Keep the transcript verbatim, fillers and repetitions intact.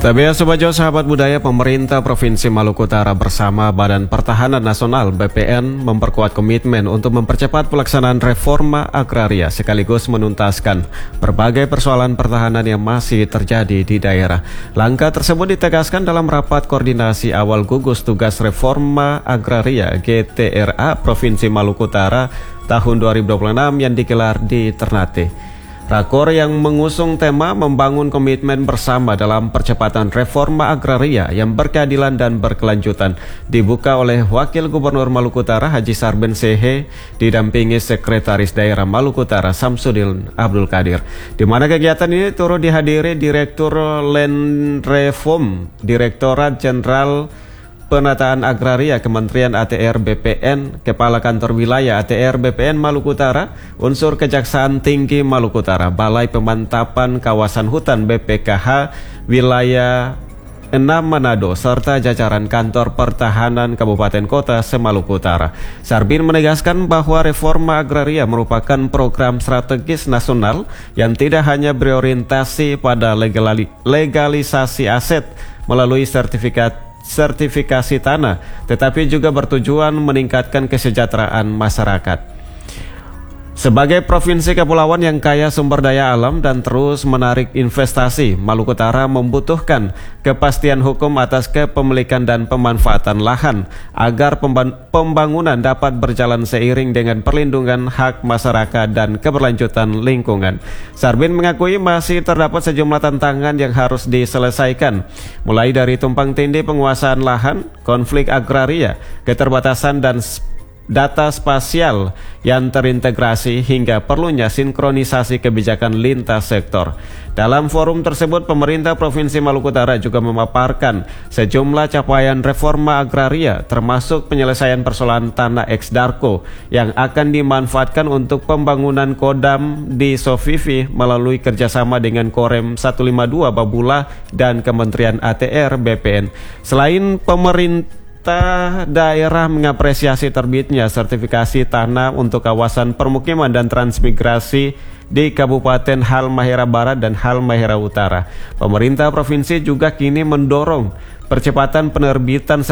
Tapi ya Sobat Jo, sahabat budaya, pemerintah Provinsi Maluku Utara bersama Badan Pertahanan Nasional B P N memperkuat komitmen untuk mempercepat pelaksanaan reforma agraria sekaligus menuntaskan berbagai persoalan pertahanan yang masih terjadi di daerah. Langkah tersebut ditegaskan dalam rapat koordinasi awal gugus tugas reforma agraria G T R A Provinsi Maluku Utara tahun dua ribu dua puluh enam yang digelar di Ternate. Rakor yang mengusung tema membangun komitmen bersama dalam percepatan reforma agraria yang berkeadilan dan berkelanjutan dibuka oleh Wakil Gubernur Maluku Utara Haji Sarbin Sehe didampingi Sekretaris Daerah Maluku Utara Samsudin Abdul Qadir. Di mana kegiatan ini turut dihadiri Direktur Land Reform Direktorat Jenderal Penataan Agraria Kementerian A T R B P N, Kepala Kantor Wilayah A T R B P N Maluku Utara, unsur Kejaksaan Tinggi Maluku Utara, Balai Pemantapan Kawasan Hutan B P K H Wilayah enam Manado, serta jajaran Kantor Pertahanan Kabupaten Kota se-Maluku Utara. Sarbin menegaskan bahwa reforma agraria merupakan program strategis nasional yang tidak hanya berorientasi pada legali legalisasi aset melalui sertifikat sertifikasi tanah, tetapi juga bertujuan meningkatkan kesejahteraan masyarakat. Sebagai provinsi kepulauan yang kaya sumber daya alam dan terus menarik investasi, Maluku Utara membutuhkan kepastian hukum atas kepemilikan dan pemanfaatan lahan agar pembangunan dapat berjalan seiring dengan perlindungan hak masyarakat dan keberlanjutan lingkungan. Sarbin mengakui masih terdapat sejumlah tantangan yang harus diselesaikan, mulai dari tumpang tindih penguasaan lahan, konflik agraria, keterbatasan dan data spasial yang terintegrasi hingga perlunya sinkronisasi kebijakan lintas sektor. Dalam forum tersebut, pemerintah Provinsi Maluku Utara juga memaparkan sejumlah capaian reforma agraria termasuk penyelesaian persoalan tanah ex-Darko yang akan dimanfaatkan untuk pembangunan Kodam di Sofifi melalui kerjasama dengan Korem seratus lima puluh dua Babula dan Kementerian A T R B P N. Selain pemerintah daerah mengapresiasi terbitnya sertifikasi tanah untuk kawasan permukiman dan transmigrasi di Kabupaten Halmahera Barat dan Halmahera Utara. Pemerintah provinsi juga kini mendorong percepatan penerbitan